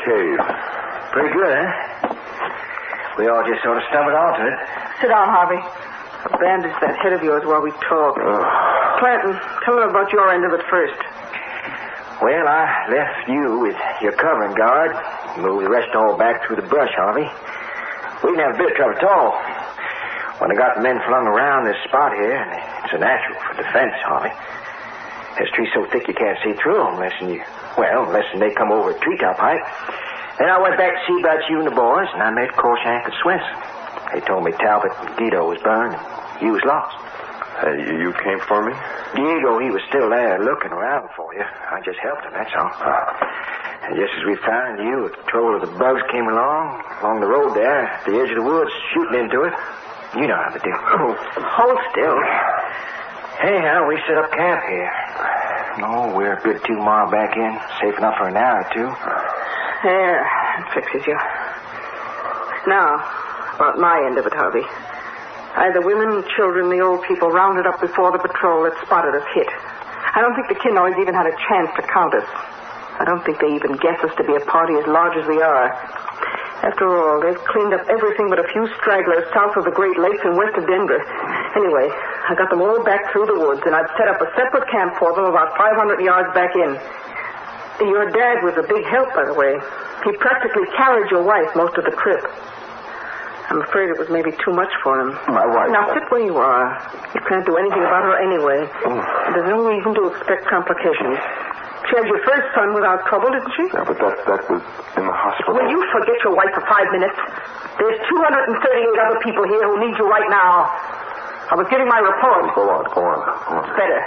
cave? Pretty good, huh? We all just sort of stumbled onto it. Sit down, Harvey. I'll bandage that head of yours while we talk. Clanton, tell them about your end of it first. Well, I left you with your covering guard. Moved the rest all back through the brush, Harvey. We didn't have a bit of trouble at all. When I got the men flung around this spot here, and it's a natural for defense, Harvey. This tree's so thick you can't see through them unless they come over a treetop height. Then I went back to see about you and the boys, and I met Corshank and Swenson. They told me Talbot and Guido was burned, and you was lost. You came for me? Diego, he was still there looking around for you. I just helped him, that's all. And just as we found you, a patrol of the bugs came along the road there, at the edge of the woods, shooting into it. You know how to do. Hold still. Anyhow, we set up camp here. Oh, we're a good 2 miles back in. Safe enough for an hour or two. There, it fixes you. Now, about my end of it, Harvey. I had the women, children, the old people rounded up before the patrol that spotted us hit. I don't think the Kinoids even had a chance to count us. I don't think they even guess us to be a party as large as we are. After all, they've cleaned up everything but a few stragglers south of the Great Lakes and west of Denver. Anyway, I got them all back through the woods, and I've set up a separate camp for them about 500 yards back in. Your dad was a big help, by the way. He practically carried your wife most of the trip. I'm afraid it was maybe too much for him. My wife? Now, sit where you are. You can't do anything about her anyway. There's no reason to expect complications. She had your first son without trouble, didn't she? Yeah, but that was in the hospital. Will you forget your wife for 5 minutes? There's 238 other people here who need you right now. I was giving my report. Go on. It's better.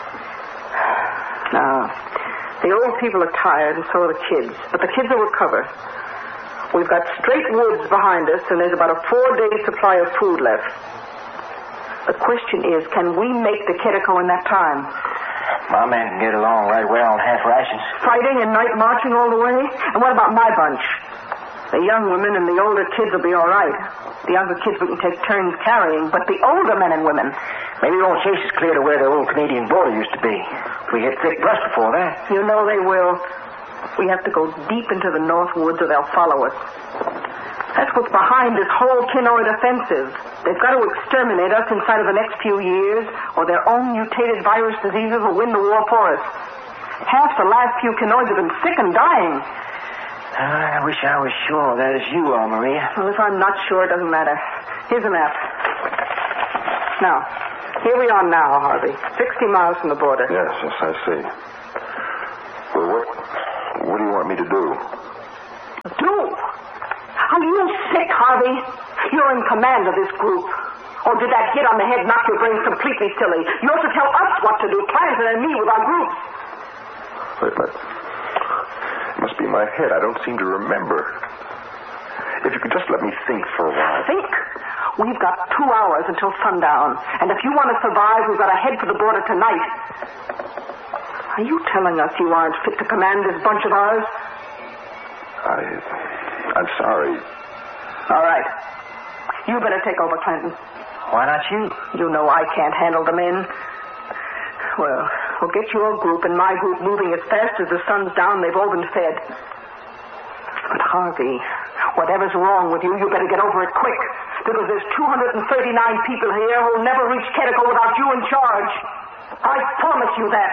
Now, the old people are tired, and so are the kids. But the kids will recover. We've got straight woods behind us, and there's about a 4-day supply of food left. The question is, can we make the Quetico in that time? My men can get along right well on half rations. Fighting and night marching all the way? And what about my bunch? The young women and the older kids will be all right. The younger kids we can take turns carrying, but the older men and women... Maybe they won't chase us clear to where the old Canadian border used to be. We hit thick brush before that. You know they will. We have to go deep into the north woods or they'll follow us. That's what's behind this whole Kinoid offensive. They've got to exterminate us inside of the next few years, or their own mutated virus diseases will win the war for us. Half the last few Kinoids have been sick and dying. I wish I was sure that is you, Maria. Well, if I'm not sure, it doesn't matter. Here's a map. Now, here we are now, Harvey. 60 miles from the border. Yes, I see. Well, what do you want me to do? Do? Are you sick, Harvey? You're in command of this group. Or did that hit on the head knock your brains completely silly? You're to tell us what to do, Clanton and me with our groups. Wait, it must be my head. I don't seem to remember. If you could just let me think for a while. Think? We've got 2 hours until sundown. And if you want to survive, we've got to head for the border tonight. Are you telling us you aren't fit to command this bunch of ours? I'm sorry. All right. You better take over, Clanton. Why not you? You know I can't handle the men. Well, we'll get your group and my group moving as fast as the sun's down. They've all been fed. But Harvey, whatever's wrong with you, you better get over it quick. Because there's 239 people here who'll never reach Quetico without you in charge. I promise you that.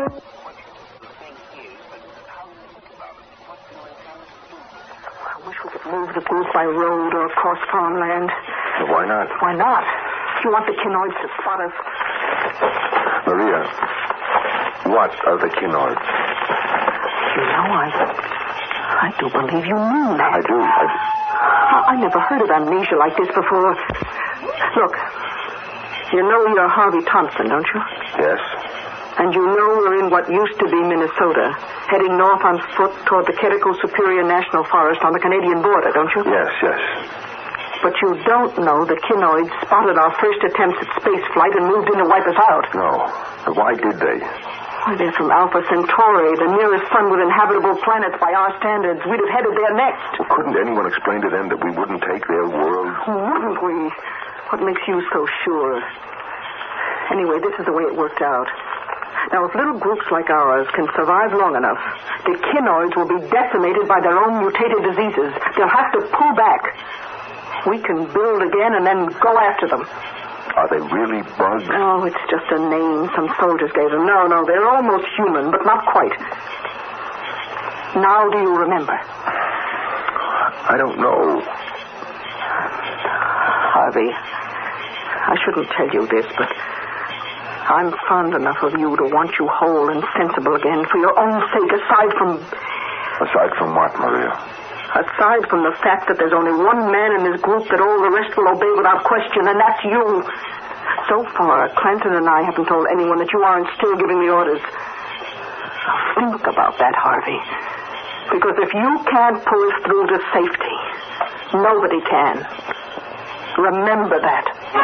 I wish we could move the group by road or across farmland. Well, why not? Why not? You want the Kinoids to spot us. Maria, what are the Kinoids? You know, I do believe you mean that. I do. I never heard of amnesia like this before. Look, you know you're Harvey Thompson, don't you? Yes. And you know we're in what used to be Minnesota, heading north on foot toward the Quetico Superior National Forest on the Canadian border, don't you? Yes. But you don't know the Kinoids spotted our first attempts at space flight and moved in to wipe us out. No. But why did they? Why, they're from Alpha Centauri, the nearest sun with inhabitable planets by our standards. We'd have headed there next. Well, couldn't anyone explain to them that we wouldn't take their world? Wouldn't we? What makes you so sure? Anyway, this is the way it worked out. Now, if little groups like ours can survive long enough, the Kinoids will be decimated by their own mutated diseases. They'll have to pull back. We can build again and then go after them. Are they really bugs? Oh, it's just a name some soldiers gave them. No, they're almost human, but not quite. Now do you remember? I don't know. Harvey, I shouldn't tell you this, but I'm fond enough of you to want you whole and sensible again for your own sake, aside from... Aside from what, Maria? Aside from the fact that there's only one man in this group that all the rest will obey without question, and that's you. So far, Clanton and I haven't told anyone that you aren't still giving the orders. Think about that, Harvey. Because if you can't pull us through to safety, nobody can. Remember that.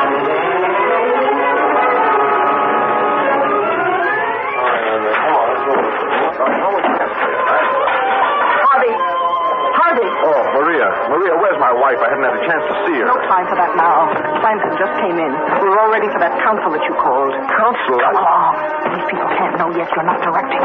Harvey! Oh, Maria, where's my wife? I hadn't had a chance to see her. No time for that now. Clanton just came in. We're all ready for that council that you called. Council? Come along. These people can't know yet you're not directing.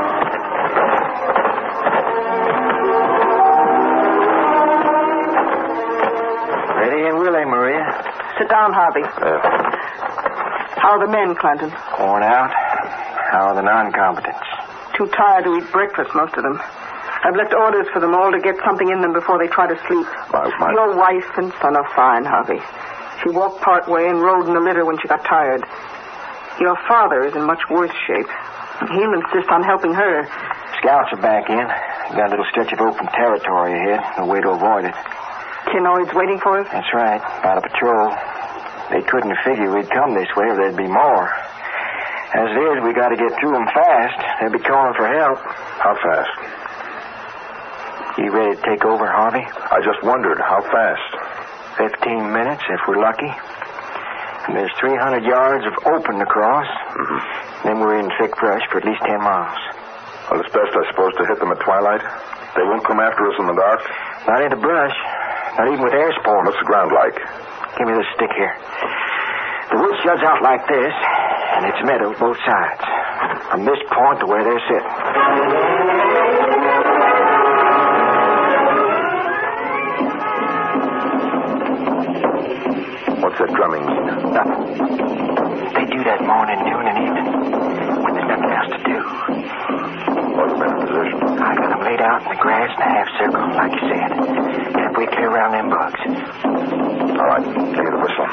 Ready and willing, Maria. Sit down, Harvey. How are the men, Clanton? Worn out. How are the non-competents? Too tired to eat breakfast, most of them. I've left orders for them all to get something in them before they try to sleep. Your wife and son are fine, Harvey. She walked part way and rode in the litter when she got tired. Your father is in much worse shape. He'll insist on helping her. Scouts are back in. Got a little stretch of open territory ahead. No way to avoid it. Kinoids waiting for us? That's right. About a patrol. They couldn't figure we'd come this way or there'd be more. As it is, we got to get to them fast. They'll be calling for help. How fast? You ready to take over, Harvey? I just wondered, how fast? 15 minutes, if we're lucky. And there's 300 yards of open to cross. Mm-hmm. Then we're in thick brush for at least 10 miles. Well, it's best, I suppose, to hit them at twilight. They won't come after us in the dark? Not in the brush. Not even with air spores. What's the ground like? Give me this stick here. The woods juts out like this, and it's meadow both sides. From this point to where they're sitting. What's that drumming mean? Nothing. They do that morning, noon, and evening when there's nothing else to do. What's the men in position? I got them laid out in the grass in a half circle, like you said. Halfway clear around them bugs. All right, give me the whistle.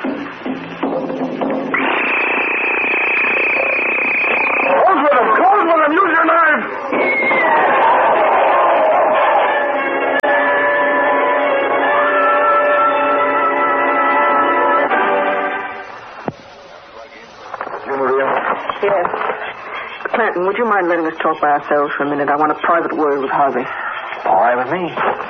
Close with them! Close with them! Use your knife! Yes. Clanton, would you mind letting us talk by ourselves for a minute? I want a private word with Harvey. All right with me.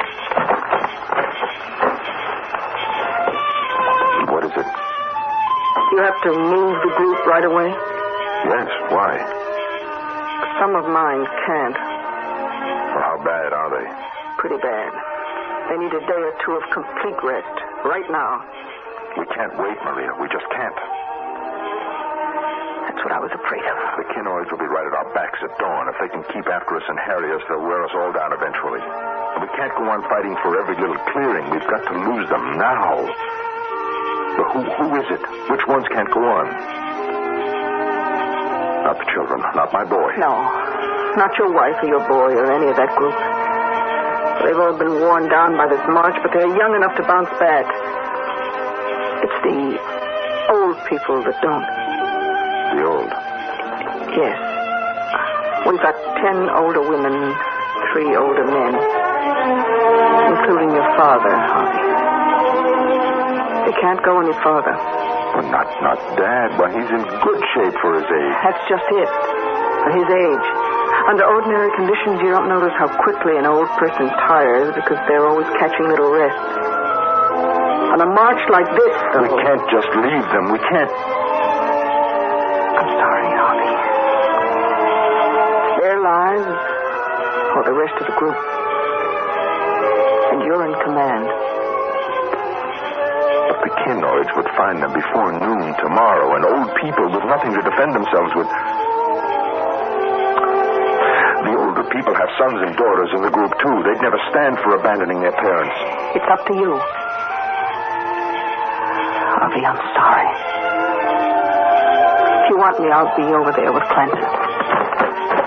What is it? You have to move the group right away? Yes, why? Some of mine can't. Well, how bad are they? Pretty bad. They need a day or two of complete rest. Right now. We can't wait, Maria. We just can't. That's what I was afraid of. The Kinoids will be right at our backs at dawn. If they can keep after us and harry us, they'll wear us all down eventually. And we can't go on fighting for every little clearing. We've got to lose them now. But who is it? Which ones can't go on? Not the children. Not my boy. No. Not your wife or your boy or any of that group. They've all been worn down by this march, but they're young enough to bounce back. It's the old people that don't. The old? Yes. We've got 10 older women, 3 older men, including your father, Harvey. They can't go any farther. Well, not Dad. Why, he's in good shape for his age. That's just it. For his age. Under ordinary conditions, you don't notice how quickly an old person tires because they're always catching little rests. On a march like this, though... We can't just leave them. We can't... I'm sorry, Harvey. Their lives, or the rest of the group. And you're in command. But the Kinoids would find them before noon tomorrow, and old people with nothing to defend themselves with... people have sons and daughters in the group, too. They'd never stand for abandoning their parents. It's up to you. Harvey, I'm sorry. If you want me, I'll be over there with Clancy.